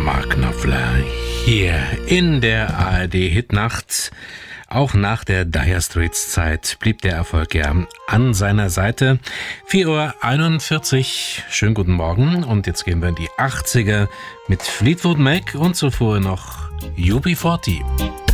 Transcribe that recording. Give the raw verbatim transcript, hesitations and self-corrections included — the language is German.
Mark Knopfler hier in der A R D-Hitnacht. Auch nach der Dire Straits-Zeit blieb der Erfolg ja an seiner Seite. vier Uhr einundvierzig, schönen guten Morgen. Und jetzt gehen wir in die achtziger mit Fleetwood Mac und zuvor noch U B vierzig.